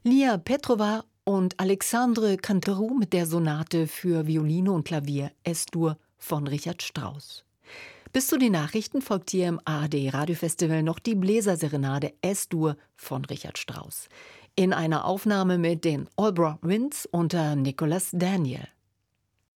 Lia Petrova und Alexandre Canteroux mit der Sonate für Violine und Klavier S-Dur von Richard Strauss. Bis zu den Nachrichten folgt hier im ARD Radiofestival noch die Bläserserenade S-Dur von Richard Strauss. In einer Aufnahme mit den Albraugh Winds unter Nicholas Daniel.